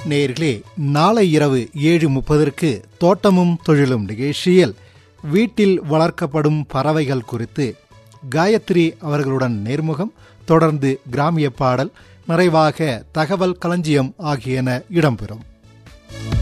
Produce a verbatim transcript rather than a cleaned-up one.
நேயர்களே, நாளை இரவு ஏழு முப்பதற்கு தோட்டமும் தொழிலும் நிகழ்ச்சியில் வீட்டில் வளர்க்கப்படும் பறவைகள் குறித்து காயத்ரி அவர்களுடன் நேர்முகம், தொடர்ந்து கிராமிய பாடல், நிறைவாக தகவல் களஞ்சியம் ஆகியன இடம்பெறும்.